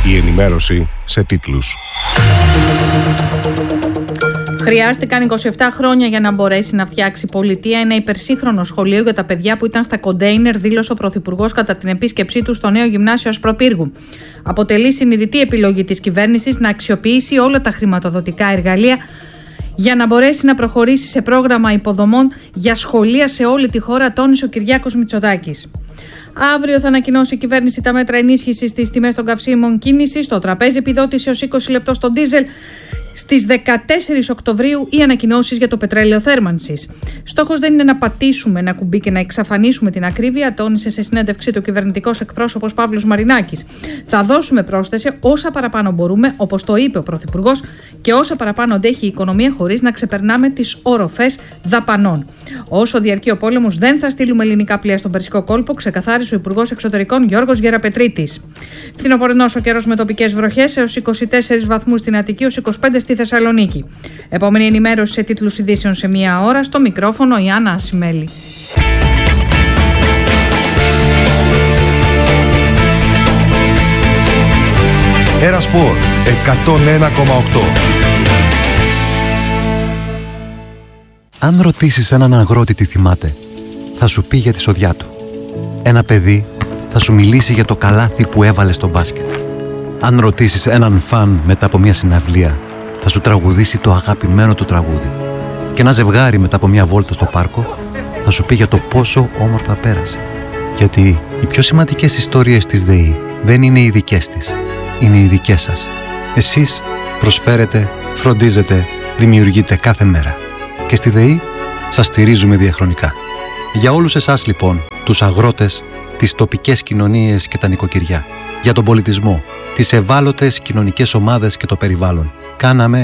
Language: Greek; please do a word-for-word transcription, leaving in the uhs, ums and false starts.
Η ενημέρωση σε τίτλους. Χρειάστηκαν είκοσι επτά χρόνια για να μπορέσει να φτιάξει πολιτεία ένα υπερσύγχρονο σχολείο για τα παιδιά που ήταν στα κοντέινερ, δήλωσε ο Πρωθυπουργός κατά την επίσκεψή του στο νέο γυμνάσιο Ασπροπύργου. Αποτελεί συνειδητή επιλογή της κυβέρνησης να αξιοποιήσει όλα τα χρηματοδοτικά εργαλεία για να μπορέσει να προχωρήσει σε πρόγραμμα υποδομών για σχολεία σε όλη τη χώρα, τόνισε ο Κυριάκος Μητσοτάκης. Αύριο θα ανακοινώσει η κυβέρνηση τα μέτρα ενίσχυσης στις τιμές των καυσίμων κίνησης, στο τραπέζι επιδότηση έως είκοσι λεπτό στο ντίζελ. Στις δεκατέσσερις Οκτωβρίου οι ανακοινώσεις για το πετρέλαιο θέρμανσης. Στόχος δεν είναι να πατήσουμε ένα κουμπί και να εξαφανίσουμε την ακρίβεια, τόνισε σε συνέντευξή του κυβερνητικός εκπρόσωπος Παύλος Μαρινάκης. Θα δώσουμε πρόσθεση όσα παραπάνω μπορούμε, όπως το είπε ο Πρωθυπουργός, και όσα παραπάνω αντέχει η οικονομία χωρίς να ξεπερνάμε τις οροφές δαπανών. Όσο διαρκεί ο πόλεμος, δεν θα στείλουμε ελληνικά πλοία στον Περσικό κόλπο, ξεκαθάρισε ο Υπουργός Εξωτερικών Γιώργος Γεραπετρίτης. Φθινοπορεινός ο καιρός με τοπικές βροχές έως είκοσι τέσσερις βαθμούς στην Αττική, έως είκοσι πέντε στη Θεσσαλονίκη. Επόμενη ενημέρωση σε τίτλους ειδήσεων σε μία ώρα. Στο μικρόφωνο η Άννα Ασημέλη. Έρα Σπορ εκατόν ένα κόμμα οκτώ. Αν ρωτήσεις έναν αγρότη τι θυμάται, θα σου πει για τη σοδιά του. Ένα παιδί θα σου μιλήσει για το καλάθι που έβαλε στο μπάσκετ. Αν ρωτήσεις έναν φαν μετά από μια συναυλία, θα σου τραγουδήσει το αγαπημένο του τραγούδι. Και ένα ζευγάρι μετά από μια βόλτα στο πάρκο θα σου πει για το πόσο όμορφα πέρασε. Γιατί οι πιο σημαντικές ιστορίες της ΔΕΗ δεν είναι οι δικές της, είναι οι δικές σας. Εσείς προσφέρετε, φροντίζετε, δημιουργείτε κάθε μέρα. Και στη ΔΕΗ σας στηρίζουμε διαχρονικά. Για όλους εσάς λοιπόν, τους αγρότες, τις τοπικές κοινωνίες και τα νοικοκυριά, για τον πολιτισμό, τις ευάλωτες κοινωνικές ομάδες και το περιβάλλον, κάναμε